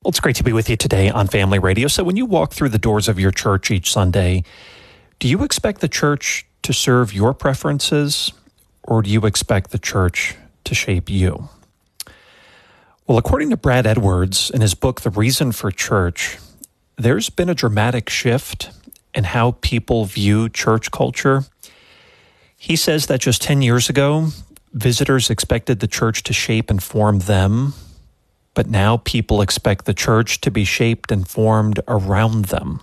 Well, it's great to be with you today on Family Radio. So when you walk through the doors of your church each Sunday, do you expect the church to serve your preferences, or do you expect the church to shape you? Well, according to Brad Edwards in his book, The Reason for Church, there's been a dramatic shift in how people view church culture. He says that just 10 years ago, visitors expected the church to shape and form them, but now people expect the church to be shaped and formed around them.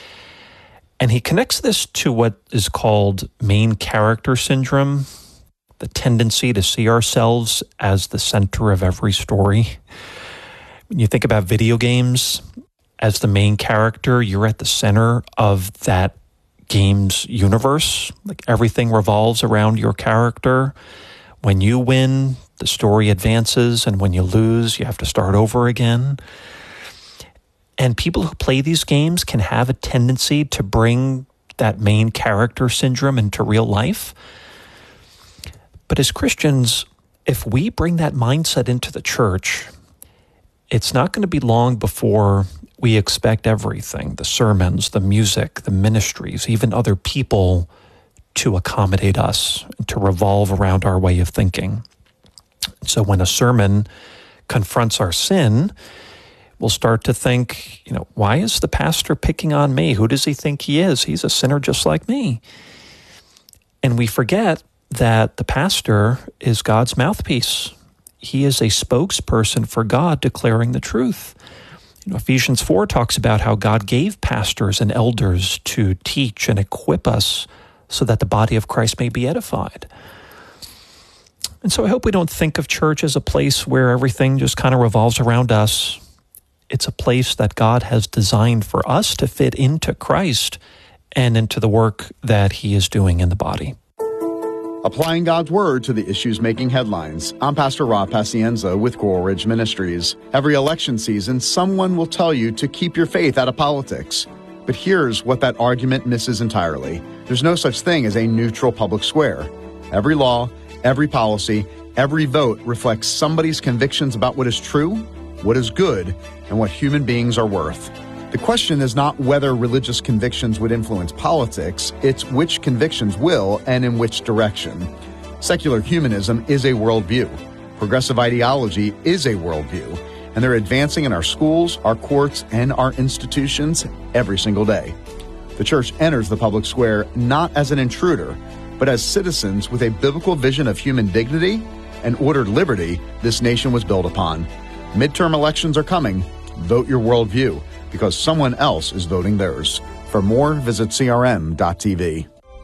And he connects this to what is called main character syndrome, the tendency to see ourselves as the center of every story. When you think about video games, as the main character, you're at the center of that game's universe. Like everything revolves around your character. When you win, the story advances, and when you lose, you have to start over again. And people who play these games can have a tendency to bring that main character syndrome into real life. But as Christians, if we bring that mindset into the church, it's not going to be long before we expect everything, the sermons, the music, the ministries, even other people, to accommodate us, to revolve around our way of thinking. So when a sermon confronts our sin, we'll start to think, why is the pastor picking on me? Who does he think he is? He's a sinner just like me. And we forget that the pastor is God's mouthpiece. He is a spokesperson for God declaring the truth. Ephesians 4 talks about how God gave pastors and elders to teach and equip us so that the body of Christ may be edified. And so I hope we don't think of church as a place where everything just kind of revolves around us. It's a place that God has designed for us to fit into Christ and into the work that He is doing in the body. Applying God's Word to the issues making headlines. I'm Pastor Rob Pacienza with Coral Ridge Ministries. Every election season, someone will tell you to keep your faith out of politics. But here's what that argument misses entirely. There's no such thing as a neutral public square. Every law, every policy, every vote reflects somebody's convictions about what is true, what is good, and what human beings are worth. The question is not whether religious convictions would influence politics, it's which convictions will and in which direction. Secular humanism is a worldview. Progressive ideology is a worldview. And they're advancing in our schools, our courts, and our institutions every single day. The church enters the public square not as an intruder, but as citizens with a biblical vision of human dignity and ordered liberty this nation was built upon. Midterm elections are coming. Vote your worldview, because someone else is voting theirs. For more, visit crm.tv.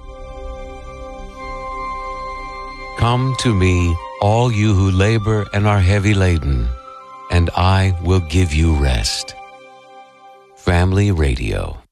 Come to me, all you who labor and are heavy laden, and I will give you rest. Family Radio.